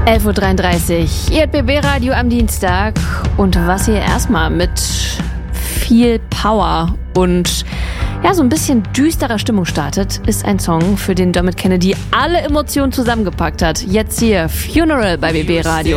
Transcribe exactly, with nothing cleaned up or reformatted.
elf Uhr dreiunddreißig, ihr B B-Radio am Dienstag. Und was ihr erstmal mit viel Power und ja, so ein bisschen düsterer Stimmung startet, ist ein Song, für den Dermot Kennedy alle Emotionen zusammengepackt hat. Jetzt hier, Funeral bei B B-Radio.